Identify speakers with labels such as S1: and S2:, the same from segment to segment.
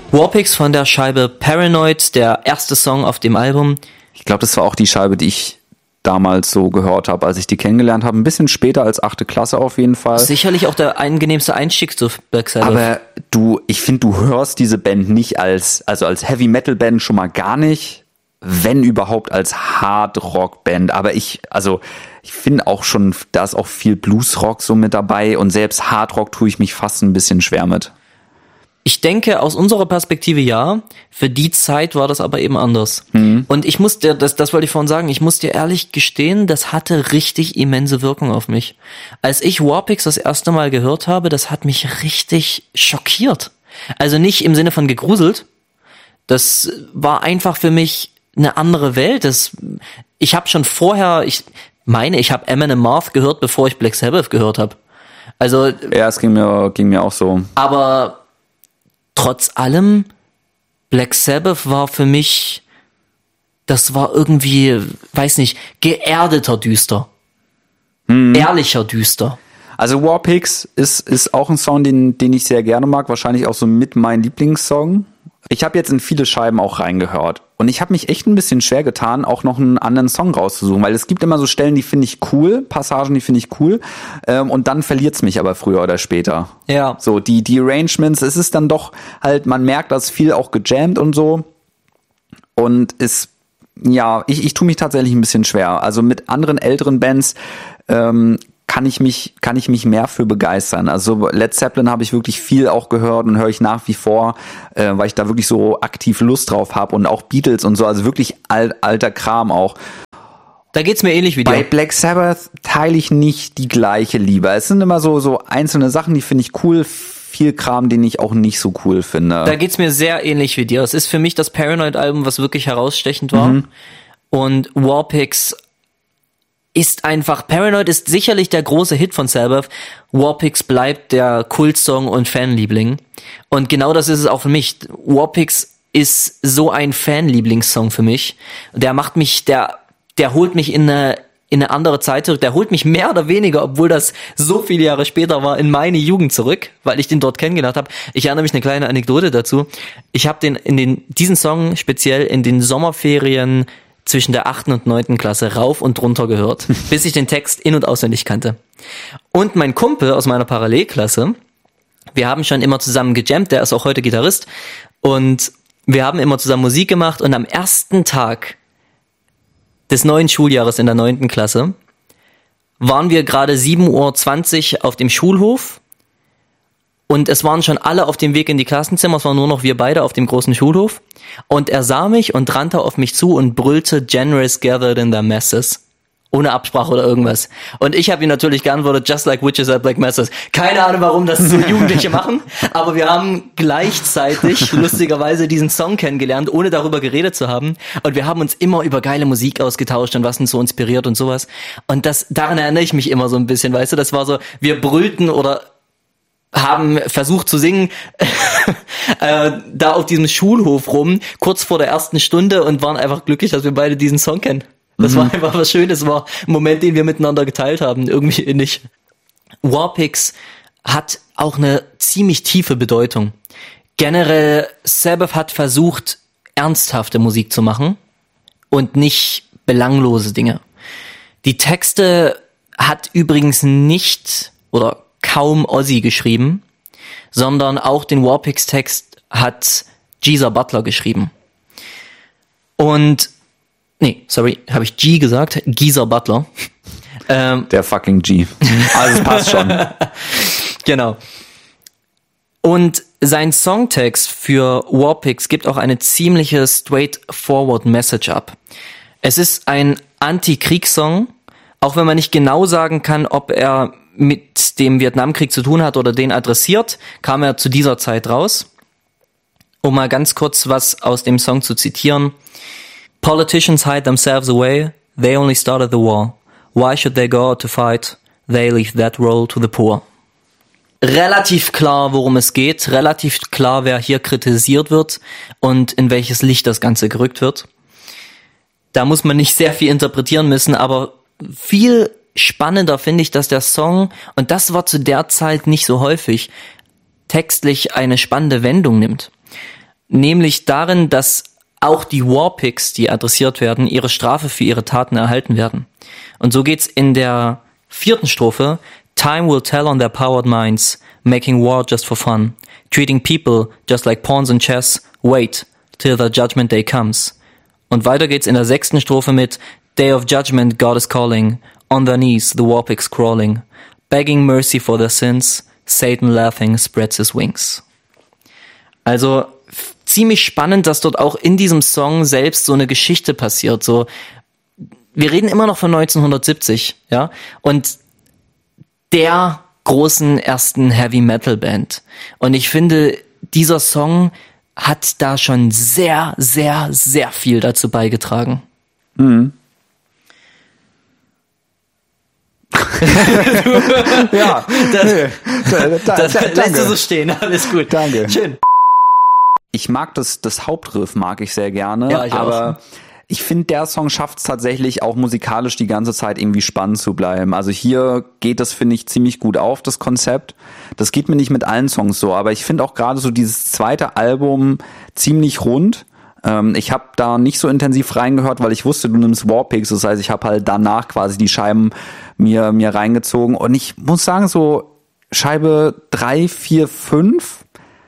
S1: Warpix von der Scheibe Paranoid, der erste Song auf dem Album.
S2: Ich glaube, das war auch die Scheibe, die ich damals so gehört habe, als ich die kennengelernt habe. Ein bisschen später als 8. Klasse auf jeden Fall.
S1: Sicherlich auch der angenehmste Einstieg zu Black Sabbath.
S2: Aber ich finde, du hörst diese Band nicht als Heavy-Metal-Band schon mal gar nicht, wenn überhaupt als Hard-Rock-Band. Aber ich finde auch schon, da ist auch viel Blues-Rock so mit dabei und selbst Hard-Rock tue ich mich fast ein bisschen schwer mit.
S1: Ich denke, aus unserer Perspektive ja. Für die Zeit war das aber eben anders. Und ich muss dir, das wollte ich vorhin sagen, ich muss dir ehrlich gestehen, das hatte richtig immense Wirkung auf mich. Als ich Warpix das erste Mal gehört habe, das hat mich richtig schockiert. Also nicht im Sinne von gegruselt. Das war einfach für mich eine andere Welt. Ich habe schon vorher, ich habe Eminem Marth gehört, bevor ich Black Sabbath gehört habe. Also
S2: ja, es ging mir auch so.
S1: Aber trotz allem, Black Sabbath war für mich, das war irgendwie, weiß nicht, geerdeter düster. Ehrlicher düster.
S2: Also Warpix ist auch ein Song, den ich sehr gerne mag, wahrscheinlich auch so mit mein Lieblingssong. Ich habe jetzt in viele Scheiben auch reingehört und ich habe mich echt ein bisschen schwer getan, auch noch einen anderen Song rauszusuchen, weil es gibt immer so Stellen, die finde ich cool, Passagen, die finde ich cool, und dann verliert's mich aber früher oder später.
S1: Ja.
S2: So, die Arrangements, es ist dann doch halt, man merkt, dass viel auch gejammt und so und ich tue mich tatsächlich ein bisschen schwer. Also mit anderen älteren Bands, kann ich mich mehr für begeistern. Also Led Zeppelin habe ich wirklich viel auch gehört und höre ich nach wie vor, weil ich da wirklich so aktiv Lust drauf habe und auch Beatles und so, also wirklich alter Kram auch.
S1: Da geht's mir ähnlich wie dir.
S2: Bei Black Sabbath teile ich nicht die gleiche Liebe. Es sind immer so einzelne Sachen, die finde ich cool, viel Kram, den ich auch nicht so cool finde.
S1: Da geht's mir sehr ähnlich wie dir. Es ist für mich das Paranoid-Album, was wirklich herausstechend war. Und Warpix ist einfach, Paranoid ist sicherlich der große Hit von Sabbath. Warpix bleibt der Kultsong und Fanliebling. Und genau das ist es auch für mich. Warpix ist so ein Fanlieblingssong für mich. Der macht mich, der holt mich in eine andere Zeit zurück. Der holt mich mehr oder weniger, obwohl das so viele Jahre später war, in meine Jugend zurück, weil ich den dort kennengelernt habe. Ich erinnere mich eine kleine Anekdote dazu. Ich habe diesen Song speziell in den Sommerferien zwischen der 8. und 9. Klasse rauf und runter gehört, bis ich den Text in- und auswendig kannte. Und mein Kumpel aus meiner Parallelklasse, wir haben schon immer zusammen gejammt, der ist auch heute Gitarrist, und wir haben immer zusammen Musik gemacht, und am ersten Tag des neuen Schuljahres in der 9. Klasse waren wir gerade 7:20 Uhr auf dem Schulhof, und es waren schon alle auf dem Weg in die Klassenzimmer, es waren nur noch wir beide auf dem großen Schulhof. Und er sah mich und rannte auf mich zu und brüllte "Generals gathered in their masses", ohne Absprache oder irgendwas. Und ich habe ihm natürlich geantwortet, "Just like witches at black masses". Keine Ahnung, warum das so Jugendliche machen, aber wir haben gleichzeitig lustigerweise diesen Song kennengelernt, ohne darüber geredet zu haben. Und wir haben uns immer über geile Musik ausgetauscht und was uns so inspiriert und sowas. Und daran erinnere ich mich immer so ein bisschen, weißt du, das war so, wir brüllten oder haben versucht zu singen da auf diesem Schulhof rum, kurz vor der ersten Stunde, und waren einfach glücklich, dass wir beide diesen Song kennen. Das war einfach was Schönes, war ein Moment, den wir miteinander geteilt haben, irgendwie innig. Warpix hat auch eine ziemlich tiefe Bedeutung. Generell, Sabbath hat versucht, ernsthafte Musik zu machen und nicht belanglose Dinge. Die Texte hat übrigens nicht oder kaum Ozzy geschrieben, sondern auch den Warpix-Text hat Geezer Butler geschrieben. Und, habe ich G gesagt? Geezer Butler.
S2: Der fucking G. Also es passt schon.
S1: Genau. Und sein Songtext für Warpix gibt auch eine ziemliche straightforward Message ab. Es ist ein Anti-Kriegssong, auch wenn man nicht genau sagen kann, ob er mit dem Vietnamkrieg zu tun hat oder den adressiert, kam er zu dieser Zeit raus. Um mal ganz kurz was aus dem Song zu zitieren. "Politicians hide themselves away, they only started the war. Why should they go out to fight? They leave that role to the poor." Relativ klar, worum es geht, relativ klar, wer hier kritisiert wird und in welches Licht das Ganze gerückt wird. Da muss man nicht sehr viel interpretieren müssen, aber viel spannender finde ich, dass der Song, und das war zu der Zeit nicht so häufig, textlich eine spannende Wendung nimmt. nämlich darin, dass auch die Warpigs, die adressiert werden, ihre Strafe für ihre Taten erhalten werden. Und so geht's in der 4. Strophe. Time will tell on their powered minds, making war just for fun, treating people just like pawns in chess, wait till the judgment day comes. Und weiter geht's in der 6. Strophe mit Day of judgment, God is calling, on their knees the Warpigs crawling, begging mercy for their sins, Satan laughing spreads his wings. Also ziemlich spannend, dass dort auch in diesem Song selbst so eine Geschichte passiert. So, wir reden immer noch von 1970, ja, und der großen ersten Heavy Metal Band. Und ich finde, dieser Song hat da schon sehr, sehr, sehr viel dazu beigetragen.
S2: Mhm. Ja,
S1: das lässt du so stehen, alles gut.
S2: Danke.
S1: Schön.
S2: Ich mag das Hauptriff, mag ich sehr gerne,
S1: ja,
S2: aber ich finde, der Song schafft es tatsächlich auch musikalisch die ganze Zeit irgendwie spannend zu bleiben. Also hier geht das, finde ich, ziemlich gut auf, das Konzept. Das geht mir nicht mit allen Songs so, aber ich finde auch gerade so dieses zweite Album ziemlich rund. Ich habe da nicht so intensiv reingehört, weil ich wusste, du nimmst Warpigs. Das heißt, ich habe halt danach quasi die Scheiben mir reingezogen. Und ich muss sagen, so Scheibe 3, 4, 5,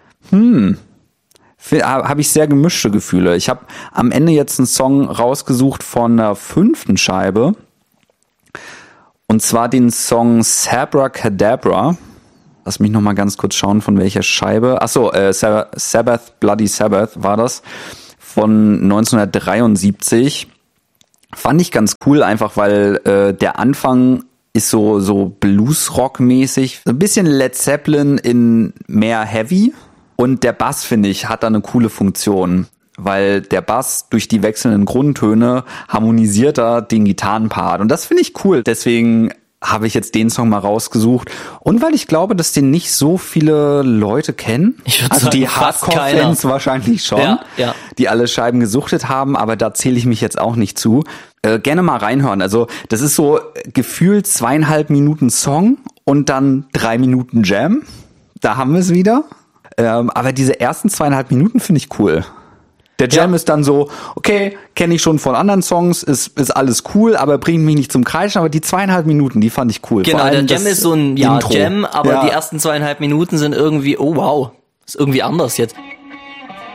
S2: habe ich sehr gemischte Gefühle. Ich habe am Ende jetzt einen Song rausgesucht von der 5. Scheibe. Und zwar den Song Sabra Cadabra. Lass mich noch mal ganz kurz schauen, von welcher Scheibe. Achso, Sabbath, Bloody Sabbath war das. Von 1973. Fand ich ganz cool, einfach weil der Anfang ist so Bluesrock-mäßig. Ein bisschen Led Zeppelin in mehr Heavy. Und der Bass, finde ich, hat da eine coole Funktion, weil der Bass durch die wechselnden Grundtöne harmonisiert da den Gitarrenpart. Und das finde ich cool. Deswegen habe ich jetzt den Song mal rausgesucht. Und weil ich glaube, dass den nicht so viele Leute kennen.
S1: Ich würde
S2: also
S1: sagen,
S2: die Hardcore-Fans wahrscheinlich schon,
S1: ja.
S2: Die alle Scheiben gesuchtet haben, aber da zähle ich mich jetzt auch nicht zu. Gerne mal reinhören. Also das ist so gefühlt 2,5 Minuten Song und dann 3 Minuten Jam. Da haben wir es wieder. Aber diese ersten 2,5 Minuten finde ich cool. Der Jam ist dann so, okay, kenne ich schon von anderen Songs, ist alles cool, aber bringt mich nicht zum Kreischen. Aber die 2,5 Minuten, die fand ich cool.
S1: Genau, der Jam ist so ein
S2: Intro.
S1: Jam, aber die ersten 2,5 Minuten sind irgendwie, oh wow, ist irgendwie anders jetzt.